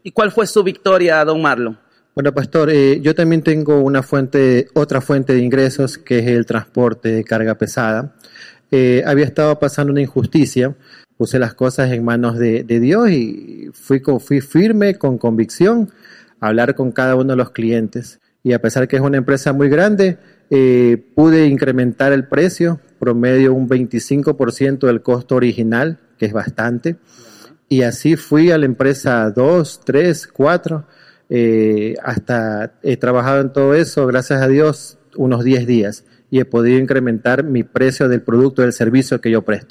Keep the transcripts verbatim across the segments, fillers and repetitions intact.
¿Y cuál fue su victoria, don Marlon? Bueno, pastor, eh, yo también tengo una fuente, otra fuente de ingresos, que es el transporte de carga pesada. Eh, había estado pasando una injusticia, puse las cosas en manos de, de Dios y fui, fui firme, con convicción, a hablar con cada uno de los clientes. Y a pesar que es una empresa muy grande, eh, pude incrementar el precio, promedio un veinticinco por ciento del costo original, que es bastante. Y así fui a la empresa dos, tres, cuatro, Eh, hasta he trabajado en todo eso, gracias a Dios, unos diez días y he podido incrementar mi precio del producto, del servicio que yo presto.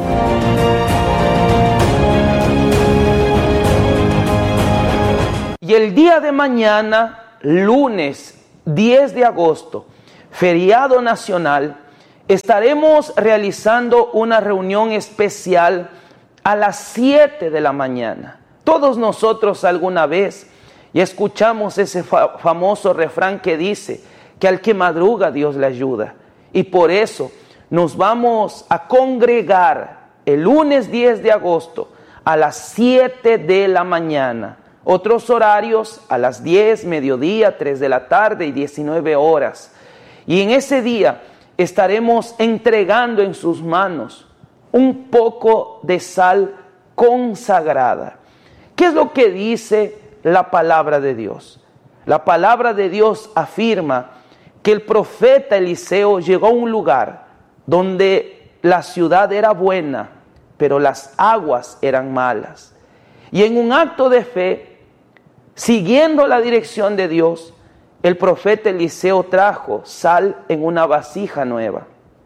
Y el día de mañana, lunes diez de agosto, feriado nacional, estaremos realizando una reunión especial a las siete de la mañana. Todos nosotros alguna vez y escuchamos ese fa- famoso refrán que dice que al que madruga Dios le ayuda. Y por eso nos vamos a congregar el lunes diez de agosto a las siete de la mañana. Otros horarios a las diez, mediodía, tres de la tarde y diecinueve horas. Y en ese día estaremos entregando en sus manos un poco de sal consagrada. ¿Qué es lo que dice la palabra de Dios? La palabra de Dios afirma que el profeta Eliseo llegó a un lugar donde la ciudad era buena, pero las aguas eran malas. Y en un acto de fe, siguiendo la dirección de Dios, el profeta Eliseo trajo sal en una vasija nueva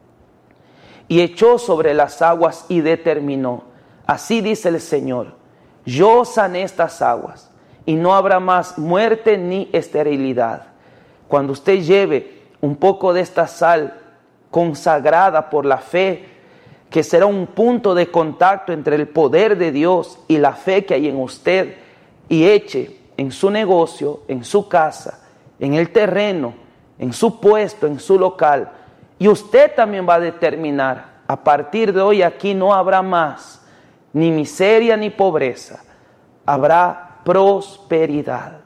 y echó sobre las aguas y determinó: así dice el Señor, yo sané estas aguas y no habrá más muerte ni esterilidad. Cuando usted lleve un poco de esta sal consagrada por la fe, que será un punto de contacto entre el poder de Dios y la fe que hay en usted, y eche en su negocio, en su casa, en el terreno, en su puesto, en su local, y usted también va a determinar: a partir de hoy aquí no habrá más ni miseria ni pobreza, habrá prosperidad.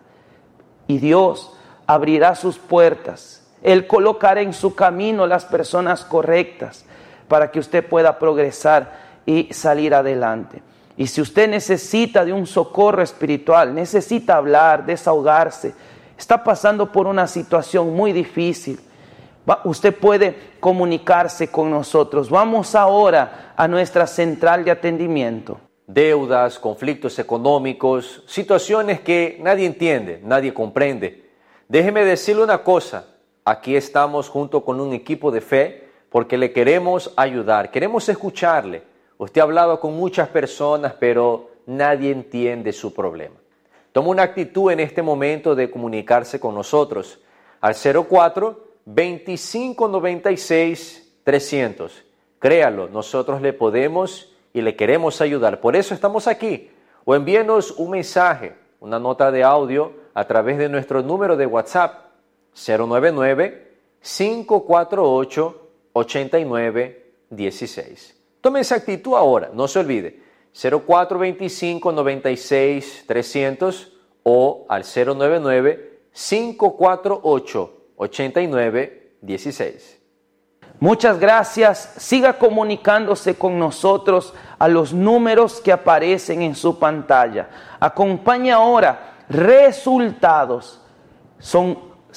Y Dios abrirá sus puertas. Él colocará en su camino las personas correctas para que usted pueda progresar y salir adelante. Y si usted necesita de un socorro espiritual, necesita hablar, desahogarse, está pasando por una situación muy difícil, usted puede comunicarse con nosotros. Vamos ahora a nuestra central de atendimiento. Deudas, conflictos económicos, situaciones que nadie entiende, nadie comprende. Déjeme decirle una cosa, aquí estamos junto con un equipo de fe porque le queremos ayudar, queremos escucharle. Usted ha hablado con muchas personas, pero nadie entiende su problema. Toma una actitud en este momento de comunicarse con nosotros al cero cuatro, veinticinco noventa y seis, trescientos. Créalo, nosotros le podemos y le queremos ayudar. Por eso estamos aquí. O envíenos un mensaje, una nota de audio a través de nuestro número de WhatsApp cero nueve nueve, cinco cuatro ocho, ocho nueve uno seis. Tome esa actitud ahora, no se olvide. cero cuatro, veinticinco noventa y seis, trescientos o al cero nueve nueve, cinco cuatro ocho, ocho nueve uno seis. Muchas gracias. Siga comunicándose con nosotros a los números que aparecen en su pantalla. Acompañe ahora resultados. Son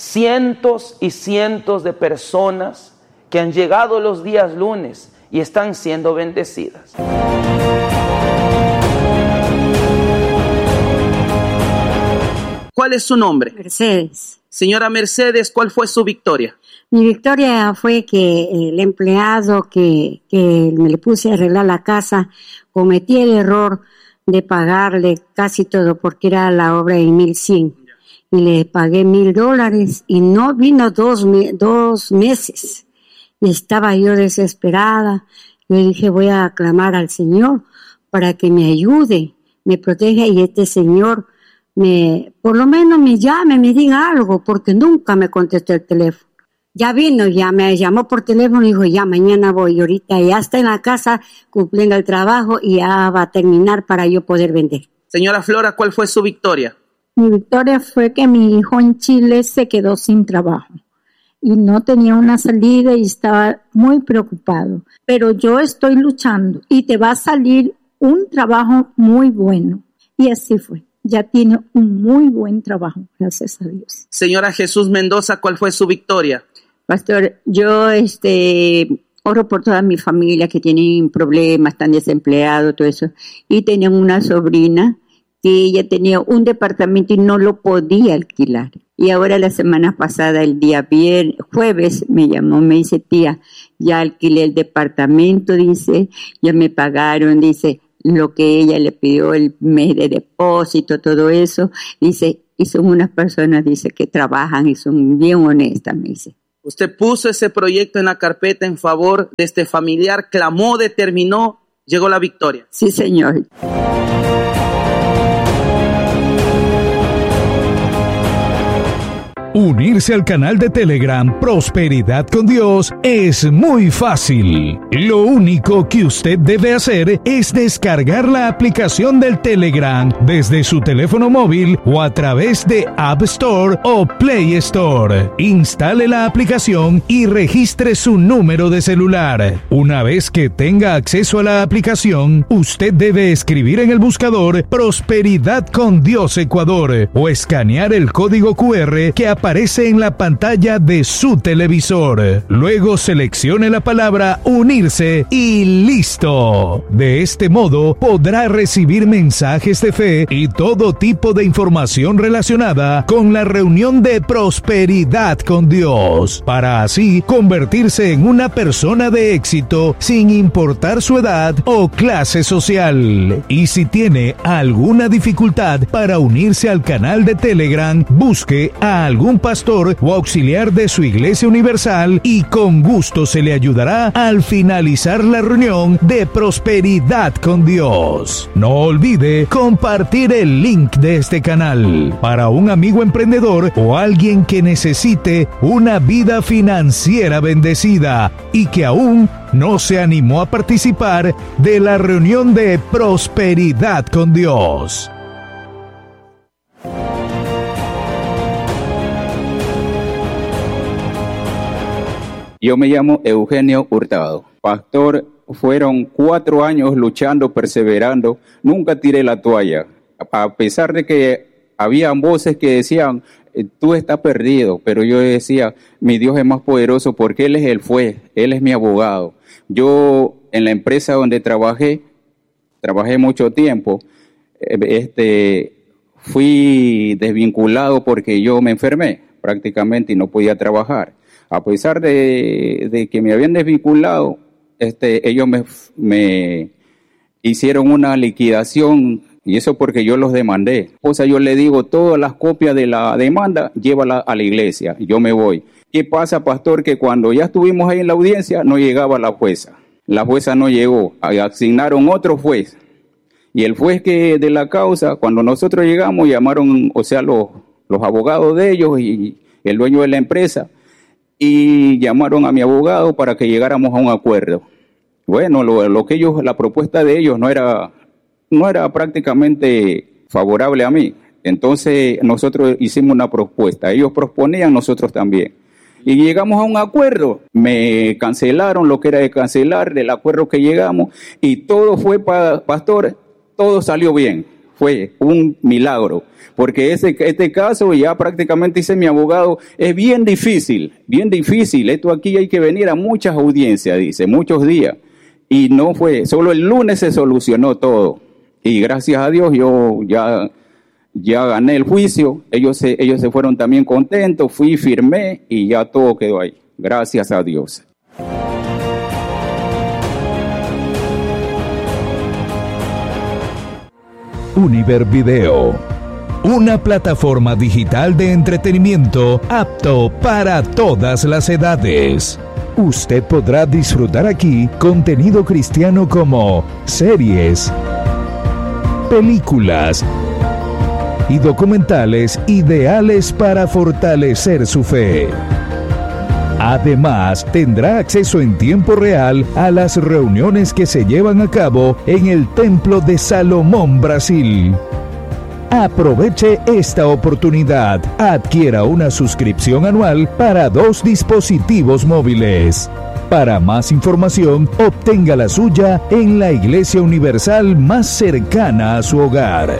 cientos y cientos de personas que han llegado los días lunes y están siendo bendecidas. ¿Cuál es su nombre? Mercedes. Señora Mercedes, ¿cuál fue su victoria? Mi victoria fue que el empleado que, que me le puse a arreglar la casa cometí el error de pagarle casi todo porque era la obra de mil cien y le pagué mil dólares y no vino dos, dos meses y estaba yo desesperada. Yo dije, voy a clamar al Señor para que me ayude, me proteja y este Señor me, por lo menos me llame, me diga algo, porque nunca me contestó el teléfono. Ya vino, ya me llamó por teléfono y dijo, ya mañana voy. Y ahorita ya está en la casa cumpliendo el trabajo y ya va a terminar para yo poder vender. Señora Flora, ¿cuál fue su victoria? Mi victoria fue que mi hijo en Chile se quedó sin trabajo y no tenía una salida y estaba muy preocupado. Pero yo estoy luchando y te va a salir un trabajo muy bueno. Y así fue. Ya tiene un muy buen trabajo, gracias a Dios. Señora Jesús Mendoza, ¿cuál fue su victoria? Pastor, yo este oro por toda mi familia que tienen problemas, están desempleados, todo eso. Y tenían una sobrina que ella tenía un departamento y no lo podía alquilar. Y ahora la semana pasada, el día viernes, jueves, me llamó, me dice, tía, ya alquilé el departamento, dice, ya me pagaron, dice, lo que ella le pidió el mes de depósito, todo eso. Dice, y son unas personas, dice, que trabajan y son bien honestas, me dice. Usted puso ese proyecto en la carpeta en favor de este familiar, clamó, determinó, llegó la victoria. Sí, señor. Unirse al canal de Telegram Prosperidad con Dios es muy fácil. Lo único que usted debe hacer es descargar la aplicación del Telegram desde su teléfono móvil o a través de App Store o Play Store. Instale la aplicación y registre su número de celular. Una vez que tenga acceso a la aplicación, usted debe escribir en el buscador Prosperidad con Dios Ecuador o escanear el código cu erre que aparece aparece en la pantalla de su televisor. Luego seleccione la palabra unirse y listo. De este modo podrá recibir mensajes de fe y todo tipo de información relacionada con la reunión de Prosperidad con Dios, para así convertirse en una persona de éxito sin importar su edad o clase social. Y si tiene alguna dificultad para unirse al canal de Telegram, busque a algún pastor o auxiliar de su iglesia universal y con gusto se le ayudará al finalizar la reunión de Prosperidad con Dios. No olvide compartir el link de este canal para un amigo emprendedor o alguien que necesite una vida financiera bendecida y que aún no se animó a participar de la reunión de Prosperidad con Dios. Yo me llamo Eugenio Hurtado. Pastor, fueron cuatro años luchando, perseverando. Nunca tiré la toalla. A pesar de que habían voces que decían, tú estás perdido. Pero yo decía, mi Dios es más poderoso porque Él es el juez, Él es mi abogado. Yo en la empresa donde trabajé, trabajé mucho tiempo, este, fui desvinculado porque yo me enfermé prácticamente y no podía trabajar. A pesar de, de que me habían desvinculado, este, ellos me, me hicieron una liquidación, y eso porque yo los demandé. O sea, yo le digo, todas las copias de la demanda, llévala a la iglesia, yo me voy. ¿Qué pasa, pastor? Que cuando ya estuvimos ahí en la audiencia, no llegaba la jueza. La jueza no llegó, asignaron otro juez. Y el juez que de la causa, cuando nosotros llegamos, llamaron, o sea, los, los abogados de ellos y el dueño de la empresa, y llamaron a mi abogado para que llegáramos a un acuerdo. Bueno, lo, lo que ellos, la propuesta de ellos no era, no era prácticamente favorable a mí. Entonces nosotros hicimos una propuesta. Ellos proponían, nosotros también. Y llegamos a un acuerdo. Me cancelaron lo que era de cancelar del acuerdo que llegamos y todo fue, pa, pastor, todo salió bien. Fue un milagro. Porque ese, este caso, ya prácticamente dice mi abogado, es bien difícil, bien difícil. Esto aquí hay que venir a muchas audiencias, dice, muchos días. Y no fue, solo el lunes se solucionó todo. Y gracias a Dios yo ya, ya gané el juicio. Ellos se, ellos se fueron también contentos, fui, firmé y ya todo quedó ahí. Gracias a Dios. Univer Video, una plataforma digital de entretenimiento apto para todas las edades. Usted podrá disfrutar aquí contenido cristiano como series, películas y documentales ideales para fortalecer su fe. Además, tendrá acceso en tiempo real a las reuniones que se llevan a cabo en el Templo de Salomón, Brasil. Aproveche esta oportunidad. Adquiera una suscripción anual para dos dispositivos móviles. Para más información, obtenga la suya en la Iglesia Universal más cercana a su hogar.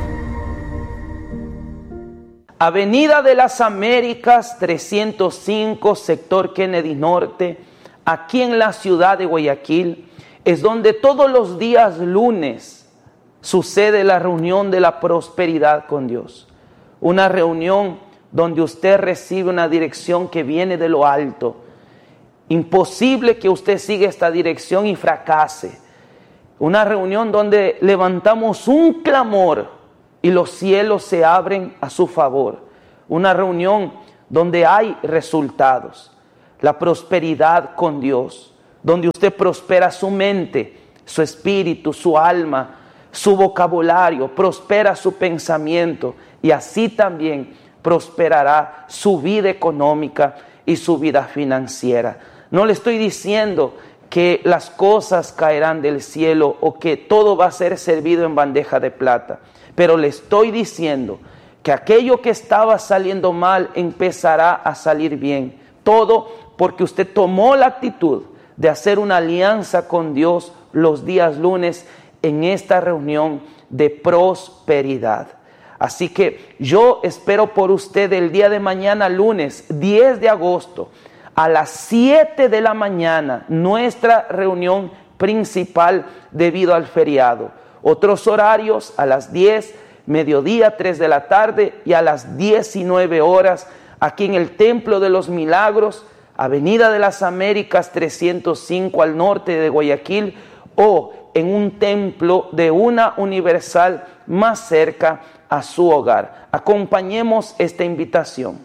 Avenida de las Américas trescientos cinco, sector Kennedy Norte, aquí en la ciudad de Guayaquil, es donde todos los días lunes sucede la reunión de la prosperidad con Dios. Una reunión donde usted recibe una dirección que viene de lo alto. Imposible que usted siga esta dirección y fracase. Una reunión donde levantamos un clamor y los cielos se abren a su favor. Una reunión donde hay resultados. La prosperidad con Dios, donde usted prospera su mente, su espíritu, su alma, su vocabulario, prospera su pensamiento y así también prosperará su vida económica y su vida financiera. No le estoy diciendo que las cosas caerán del cielo o que todo va a ser servido en bandeja de plata, pero le estoy diciendo que aquello que estaba saliendo mal empezará a salir bien. Todo porque usted tomó la actitud de hacer una alianza con Dios los días lunes en esta reunión de prosperidad. Así que yo espero por usted el día de mañana, lunes diez de agosto, a las siete de la mañana, nuestra reunión principal debido al feriado. Otros horarios a las diez, mediodía, tres de la tarde y a las diecinueve horas aquí en el Templo de los Milagros, Avenida de las Américas trescientos cinco al norte de Guayaquil, o en un templo de una universal más cerca a su hogar. Acompañemos esta invitación.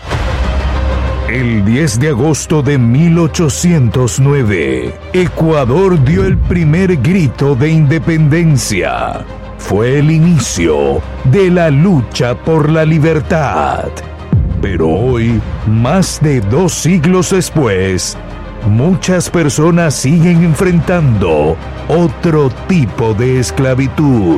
El diez de agosto de mil ochocientos nueve, Ecuador dio el primer grito de independencia. Fue el inicio de la lucha por la libertad. Pero hoy, más de dos siglos después, muchas personas siguen enfrentando otro tipo de esclavitud.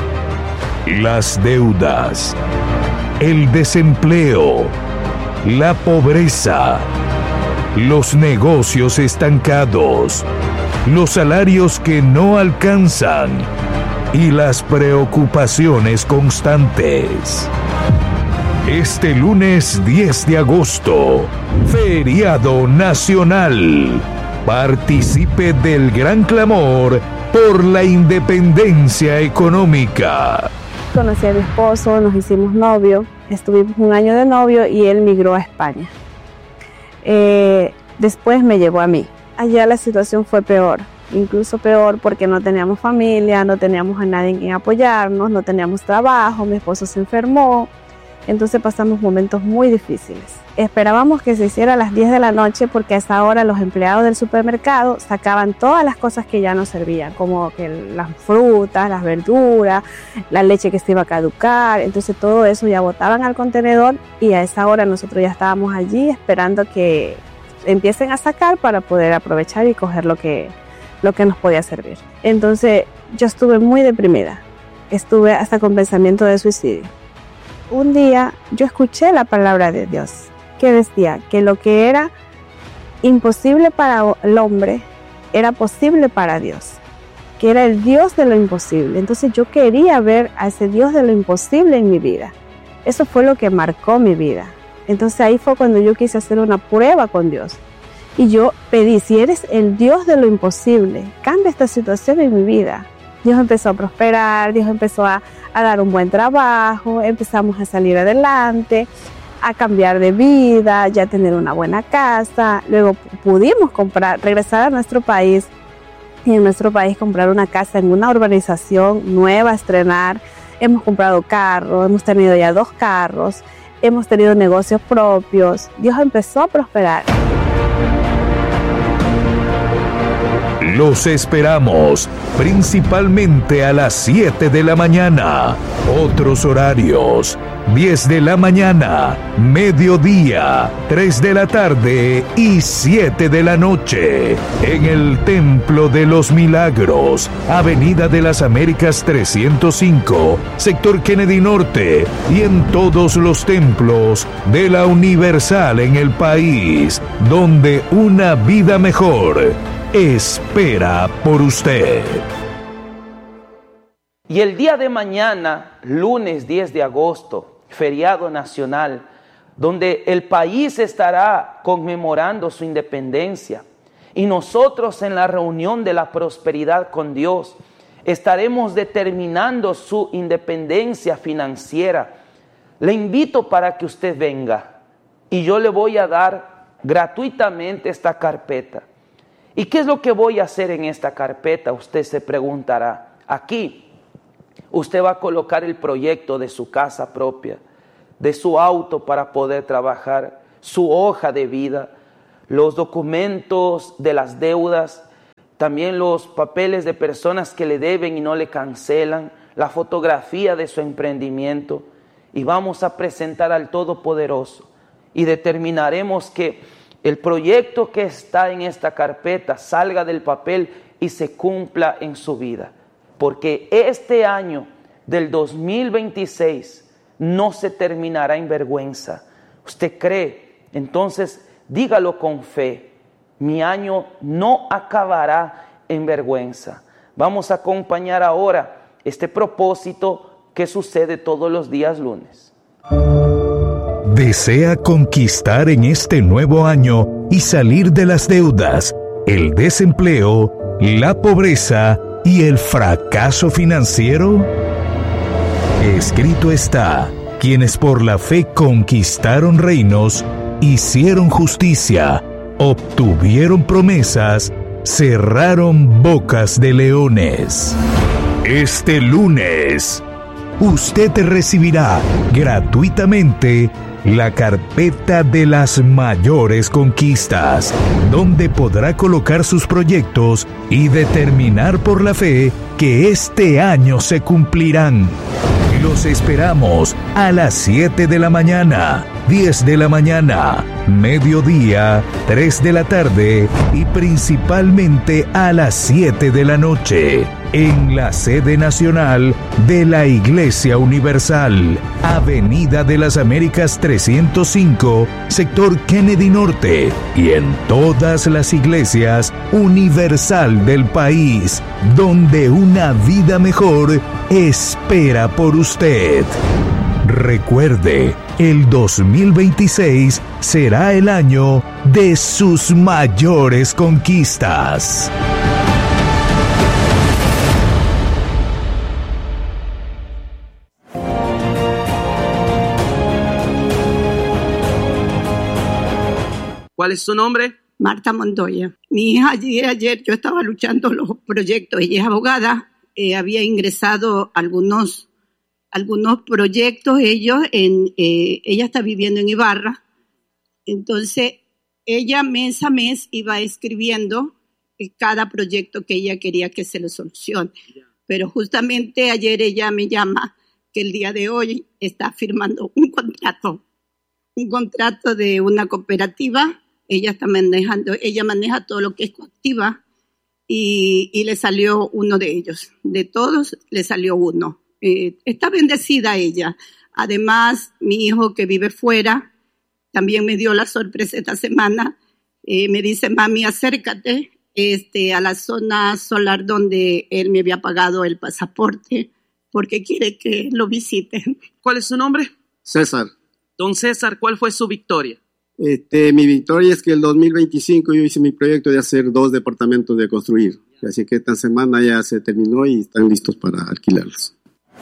Las deudas, el desempleo, la pobreza, los negocios estancados, los salarios que no alcanzan y las preocupaciones constantes. Este lunes diez de agosto, feriado nacional. Participe del gran clamor por la independencia económica. Conocí a mi esposo, nos hicimos novio, estuvimos un año de novio y él migró a España. Eh, después me llevó a mí. Allá la situación fue peor, incluso peor porque no teníamos familia, no teníamos a nadie en quien apoyarnos, no teníamos trabajo, mi esposo se enfermó. Entonces pasamos momentos muy difíciles. Esperábamos que se hiciera a las diez de la noche porque a esa hora los empleados del supermercado sacaban todas las cosas que ya no servían, como que las frutas, las verduras, la leche que se iba a caducar. Entonces todo eso ya botaban al contenedor y a esa hora nosotros ya estábamos allí esperando que empiecen a sacar para poder aprovechar y coger lo que, lo que nos podía servir. Entonces yo estuve muy deprimida, estuve hasta con pensamiento de suicidio. Un día yo escuché la palabra de Dios que decía que lo que era imposible para el hombre era posible para Dios, que era el Dios de lo imposible. Entonces yo quería ver a ese Dios de lo imposible en mi vida. Eso fue lo que marcó mi vida. Entonces ahí fue cuando yo quise hacer una prueba con Dios. Y yo pedí, si eres el Dios de lo imposible, cambia esta situación en mi vida. Dios empezó a prosperar, Dios empezó a, a dar un buen trabajo, empezamos a salir adelante, a cambiar de vida, ya tener una buena casa. Luego pudimos comprar, regresar a nuestro país y en nuestro país comprar una casa en una urbanización nueva, estrenar. Hemos comprado carros, hemos tenido ya dos carros, hemos tenido negocios propios. Dios empezó a prosperar. Los esperamos, principalmente a las siete de la mañana. Otros horarios: diez de la mañana, mediodía, tres de la tarde y siete de la noche. En el Templo de los Milagros, Avenida de las Américas trescientos cinco, sector Kennedy Norte, y en todos los templos de la Universal en el país, donde una vida mejor espera por usted. Y el día de mañana, lunes diez de agosto, feriado nacional, donde el país estará conmemorando su independencia, y nosotros en la reunión de la prosperidad con Dios estaremos determinando su independencia financiera. Le invito para que usted venga, y yo le voy a dar gratuitamente esta carpeta. ¿Y qué es lo que voy a hacer en esta carpeta? Usted se preguntará. Aquí usted va a colocar el proyecto de su casa propia, de su auto para poder trabajar, su hoja de vida, los documentos de las deudas, también los papeles de personas que le deben y no le cancelan, la fotografía de su emprendimiento, y vamos a presentar al Todopoderoso y determinaremos que el proyecto que está en esta carpeta salga del papel y se cumpla en su vida. Porque este año del dos mil veintiséis no se terminará en vergüenza. ¿Usted cree? Entonces dígalo con fe. Mi año no acabará en vergüenza. Vamos a acompañar ahora este propósito que sucede todos los días lunes. ¿Desea conquistar en este nuevo año y salir de las deudas, el desempleo, la pobreza y el fracaso financiero? Escrito está: quienes por la fe conquistaron reinos, hicieron justicia, obtuvieron promesas, cerraron bocas de leones. Este lunes, usted recibirá gratuitamente la carpeta de las mayores conquistas, donde podrá colocar sus proyectos y determinar por la fe que este año se cumplirán. Los esperamos a las siete de la mañana, diez de la mañana, mediodía, tres de la tarde y principalmente a las siete de la noche, en la sede nacional de la Iglesia Universal, Avenida de las Américas trescientos cinco, sector Kennedy Norte, y en todas las iglesias universal del país, donde una vida mejor espera por usted. Recuerde, el dos mil veintiséis será el año de sus mayores conquistas. ¿Cuál es su nombre? Marta Montoya. Mi hija ayer, ayer yo estaba luchando los proyectos. Ella es abogada, eh, había ingresado algunos, algunos proyectos. Ellos en, eh, ella está viviendo en Ibarra. Entonces, ella mes a mes iba escribiendo cada proyecto que ella quería que se le solucione. Pero justamente ayer ella me llama que el día de hoy está firmando un contrato, un contrato de una cooperativa. Ella está manejando, ella maneja todo lo que es coactiva y, y le salió uno de ellos. De todos le salió uno. Eh, está bendecida ella. Además, mi hijo que vive fuera también me dio la sorpresa esta semana. Eh, me dice, mami, acércate este, a la zona solar donde él me había pagado el pasaporte porque quiere que lo visite. ¿Cuál es su nombre? César. Don César, ¿cuál fue su victoria? Este, mi victoria es que el dos mil veinticinco yo hice mi proyecto de hacer dos departamentos de construir. Así que esta semana ya se terminó y están listos para alquilarlos.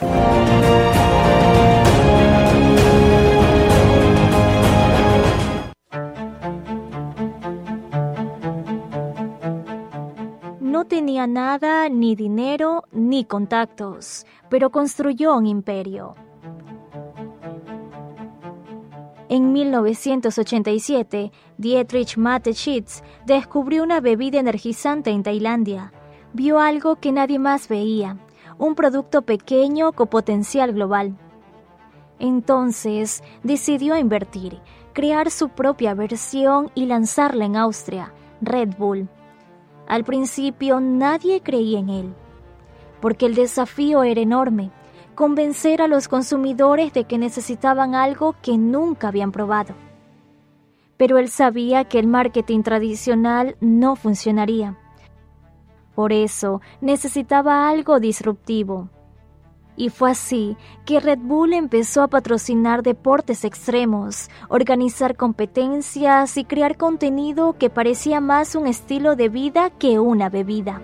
No tenía nada, ni dinero, ni contactos, pero construyó un imperio. En mil novecientos ochenta y siete, Dietrich Mateschitz descubrió una bebida energizante en Tailandia. Vio algo que nadie más veía, un producto pequeño con potencial global. Entonces decidió invertir, crear su propia versión y lanzarla en Austria, Red Bull. Al principio nadie creía en él, porque el desafío era enorme, convencer a los consumidores de que necesitaban algo que nunca habían probado. Pero él sabía que el marketing tradicional no funcionaría. Por eso necesitaba algo disruptivo. Y fue así que Red Bull empezó a patrocinar deportes extremos, organizar competencias y crear contenido que parecía más un estilo de vida que una bebida.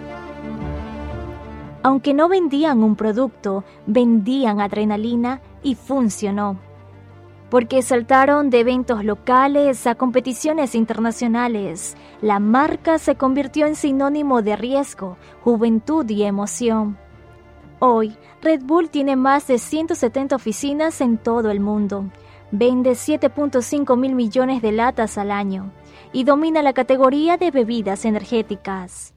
Aunque no vendían un producto, vendían adrenalina y funcionó. Porque saltaron de eventos locales a competiciones internacionales. La marca se convirtió en sinónimo de riesgo, juventud y emoción. Hoy, Red Bull tiene más de ciento setenta oficinas en todo el mundo. Vende siete punto cinco mil millones de latas al año y domina la categoría de bebidas energéticas.